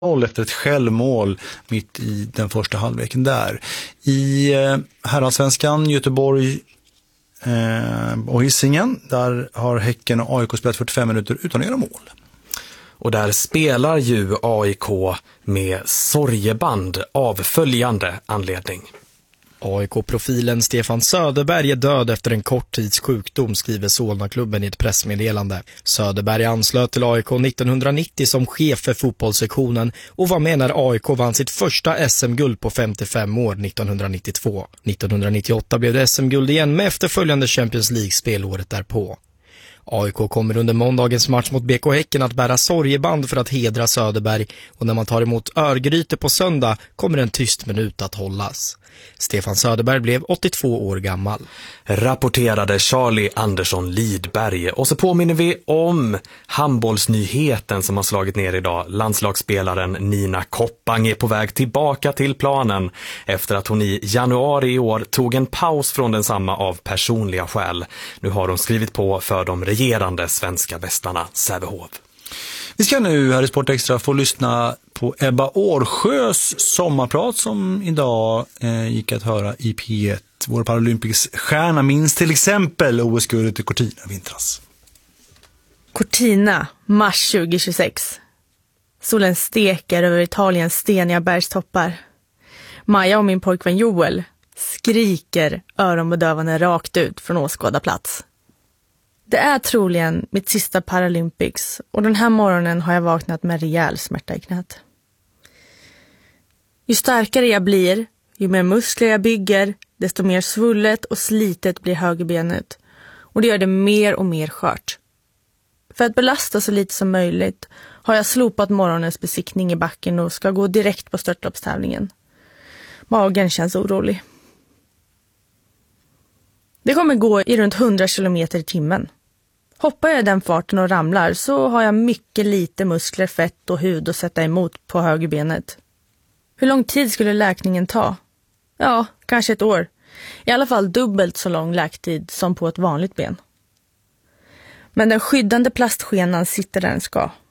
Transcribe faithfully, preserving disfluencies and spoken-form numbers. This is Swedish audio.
noll efter ett självmål mitt i den första halvleken där. I eh, herrallsvenskan, Göteborg eh, och Hisingen, där har Häcken och A I K spelat fyrtiofem minuter utan att göra mål. Och där spelar ju A I K med sorgeband av följande anledning. A I K-profilen Stefan Söderberg är död efter en kort tids sjukdom, skriver Solna-klubben i ett pressmeddelande. Söderberg anslöt till A I K nittonhundranittio som chef för fotbollssektionen och var med när A I K vann sitt första S M-guld på femtiofem år nittonhundranittiotvå. nittonhundranittioåtta blev det S M-guld igen med efterföljande Champions League-spel året därpå. A I K kommer under måndagens match mot B K Häcken att bära sorgeband för att hedra Söderberg, och när man tar emot Örgryte på söndag kommer en tyst minut att hållas. Stefan Söderberg blev åttiotvå år gammal. Rapporterade Charlie Andersson Lidberg. Och så påminner vi om handbollsnyheten som har slagit ner idag. Landslagsspelaren Nina Koppang är på väg tillbaka till planen efter att hon i januari i år tog en paus från densamma av personliga skäl. Nu har hon skrivit på för de regerande svenska västarna Sävehof. Vi ska nu här i Sport Extra få lyssna på Ebba Årsjös sommarprat som idag eh, gick att höra i P ett. Vår Paralympics stjärna minns till exempel O S-guldet i Cortina vintras. Cortina, mars tjugohundratjugosex. Solen steker över Italiens steniga bergstoppar. Maja och min pojkvän Joel skriker öronbedövande rakt ut från åskådarplats. Det är troligen mitt sista Paralympics och den här morgonen har jag vaknat med rejäl smärta i knät. Ju starkare jag blir, ju mer muskler jag bygger, desto mer svullet och slitet blir högerbenet. Och det gör det mer och mer skört. För att belasta så lite som möjligt har jag slopat morgonens besiktning i backen och ska gå direkt på störtloppstävlingen. Magen känns orolig. Det kommer gå i runt hundra kilometer i timmen. Hoppar jag i den farten och ramlar så har jag mycket lite muskler, fett och hud att sätta emot på högerbenet. Hur lång tid skulle läkningen ta? Ja, kanske ett år. I alla fall dubbelt så lång läktid som på ett vanligt ben. Men den skyddande plastskenan sitter där den ska.